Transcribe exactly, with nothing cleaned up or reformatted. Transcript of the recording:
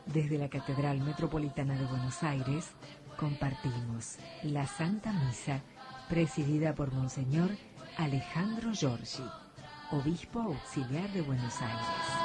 Desde la Catedral Metropolitana de Buenos Aires, compartimos la Santa Misa, presidida por Monseñor Alejandro Giorgi, Obispo Auxiliar de Buenos Aires.